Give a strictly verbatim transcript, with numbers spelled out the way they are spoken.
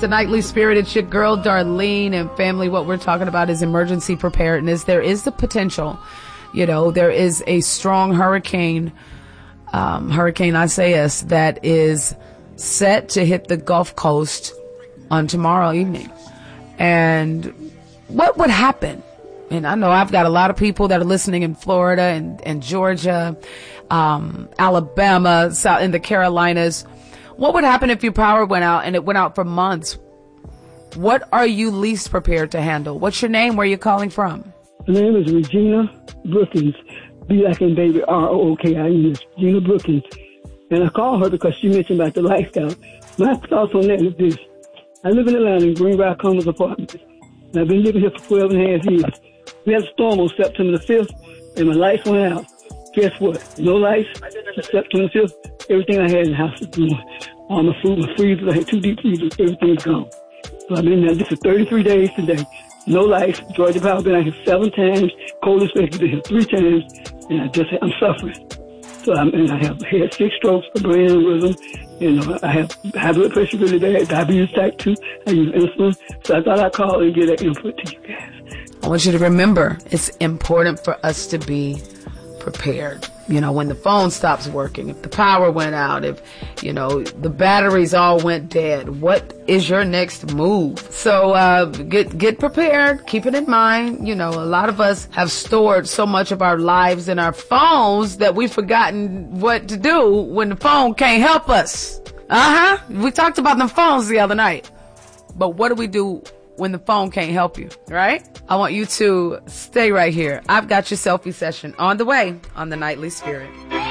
the Nightly Spirit. It's your girl, Darlene, and family. What we're talking about is emergency preparedness. There is the potential, you know, there is a strong hurricane, um, Hurricane Isaias that is set to hit the Gulf Coast on tomorrow evening. And what would happen? And I know I've got a lot of people that are listening in Florida and, and Georgia, um, Alabama, South in the Carolinas. What would happen if your power went out and it went out for months? What are you least prepared to handle? What's your name? Where are you calling from? My name is Regina Brookins. B like in baby, R O O K I N S. Regina Brookins. And I call her because she mentioned about the lifestyle. My thoughts on that is this. I live in Atlanta in Greenbrier Commons Apartments. And I've been living here for twelve and a half years. We had a storm on September the fifth, and my lights went out. Guess what? No lights. September the fifth, everything I had in the house is gone. All my food, my freezers, I had two deep freezers, everything's gone. So I've been there this for thirty-three days today. No lights. Georgia Power been out here seven times. Cold Inspector been here three times, and I just, I'm suffering. So I'm, and I have had six strokes, a brain aneurysm. You know, I have high blood pressure really bad, diabetes type two. I use insulin. So I thought I'd call and get that input to you guys. I want you to remember, it's important for us to be prepared. You know, when the phone stops working, if the power went out, if, you know, the batteries all went dead, what is your next move? So, uh, get, get prepared. Keep it in mind. You know, a lot of us have stored so much of our lives in our phones that we've forgotten what to do when the phone can't help us. Uh-huh. We talked about the phones the other night. But what do we do when the phone can't help you, right? I want you to stay right here. I've got your selfie session on the way on the Nightly Spirit.